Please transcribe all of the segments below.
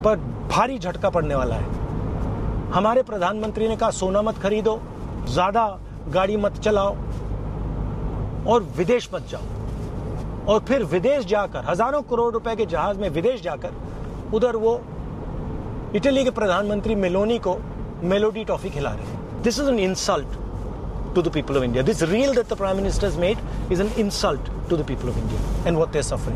पर भारी झटका पड़ने वाला है। हमारे प्रधानमंत्री ने कहा सोना मत खरीदो, ज्यादा गाड़ी मत चलाओ और विदेश मत जाओ। और फिर विदेश जाकर हजारों करोड़ रुपए के जहाज में विदेश जाकर उधर वो इटली के प्रधानमंत्री मेलोनी को मेलोडी टॉफी खिला रहे हैं। This is an insult to the people of India. This reel that the Prime Minister has made is an insult to the people of India and what they're suffering.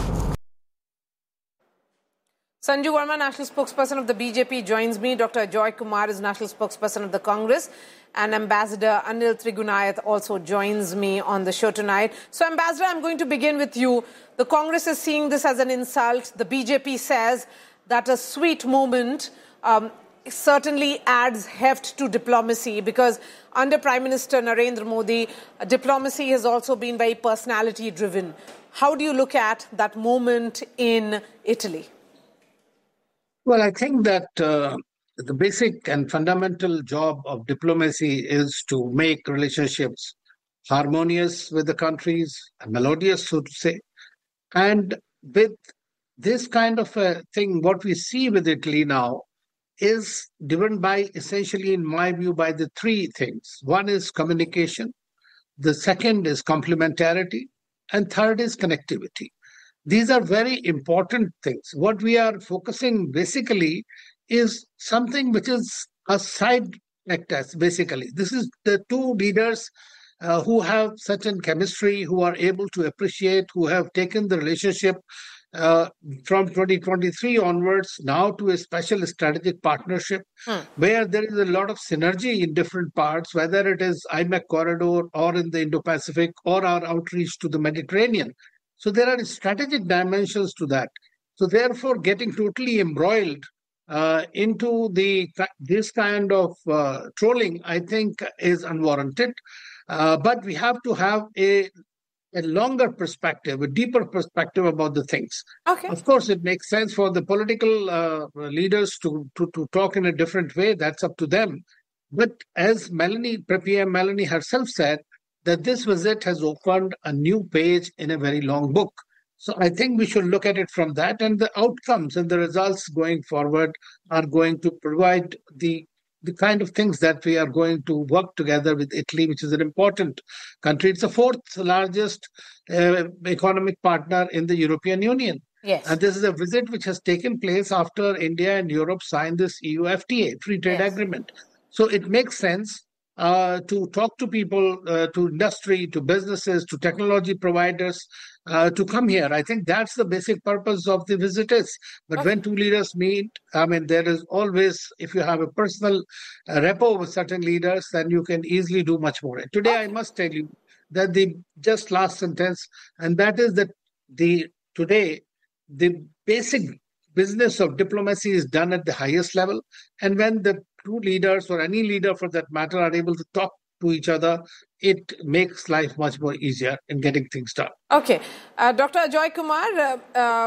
Sanju Verma, National Spokesperson of the BJP, joins me. Dr. Ajoy Kumar is National Spokesperson of the Congress. And Ambassador Anil Trigunath also joins me on the show tonight. So, Ambassador, I'm going to begin with you. The Congress is seeing this as an insult. The BJP says that a sweet moment certainly adds heft to diplomacy, because under Prime Minister Narendra Modi, diplomacy has also been very personality driven. How do you look at that moment in Italy? Well, I think that the basic and fundamental job of diplomacy is to make relationships harmonious with the countries, melodious, so to say. And with this kind of a thing, what we see with Italy now is driven by, essentially, in my view, by the three things. One is communication, the second is complementarity, and third is connectivity. These are very important things. What we are focusing basically is something which is a side actor, basically. This is the two leaders who have such a chemistry, who are able to appreciate, who have taken the relationship from 2023 onwards now to a special strategic partnership where there is a lot of synergy in different parts, whether it is IMEC corridor or in the Indo-Pacific or our outreach to the Mediterranean. So there are strategic dimensions to that. So therefore, getting totally embroiled into this kind of trolling, I think, is unwarranted. But we have to have a longer perspective, a deeper perspective about the things. Okay. Of course, it makes sense for the political leaders to talk in a different way. That's up to them. But as PM Melanie herself said, that this visit has opened a new page in a very long book. So I think we should look at it from that, and the outcomes and the results going forward are going to provide the kind of things that we are going to work together with Italy, which is an important country. It's the fourth largest economic partner in the European Union. Yes. And this is a visit which has taken place after India and Europe signed this EU FTA, free trade agreement. So it makes sense to talk to people, to industry, to businesses, to technology providers, to come here. I think that's the basic purpose of the visit is. But when two leaders meet, I mean, there is always, if you have a personal rapport with certain leaders, then you can easily do much more. Today, I must tell you that the just last sentence, and that is that today, the basic business of diplomacy is done at the highest level. And when the two leaders, or any leader for that matter, are able to talk to each other, it makes life much more easier in getting things done. Okay. Dr. Ajoy Kumar,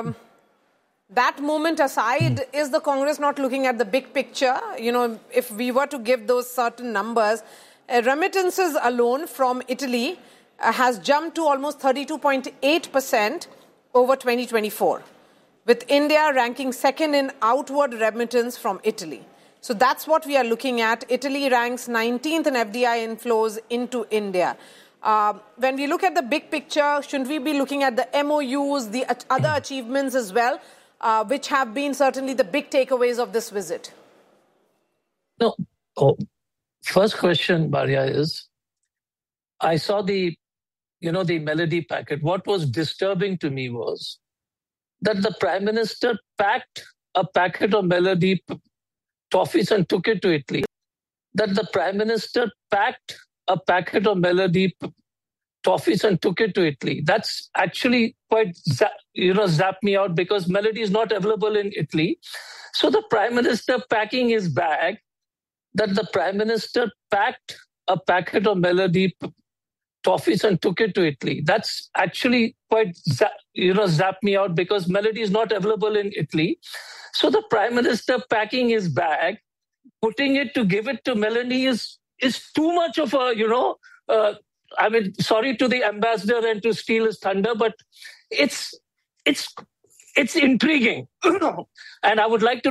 that moment aside, is the Congress not looking at the big picture? You know, if we were to give those certain numbers, remittances alone from Italy has jumped to almost 32.8% over 2024, with India ranking second in outward remittance from Italy. So that's what we are looking at. Italy ranks 19th in FDI inflows into India. When we look at the big picture, shouldn't we be looking at the MOUs, the other achievements as well, which have been certainly the big takeaways of this visit? No. First question, Maria, is I saw the Melody packet. What was disturbing to me was that the Prime Minister packed a packet of Melody toffees and took it to Italy. That the Prime Minister packed a packet of Melody toffees and took it to Italy. That's actually quite zapped me out, because Melody is not available in Italy. So the Prime Minister packing his bag, that the Prime Minister packed a packet of Melody toffees and took it to Italy. That's actually quite zapped me out, because Melody is not available in Italy. So the Prime Minister packing his bag, putting it to give it to Melanie is too much of a, I mean, sorry to the ambassador and to steal his thunder, but it's it's intriguing. And I would like to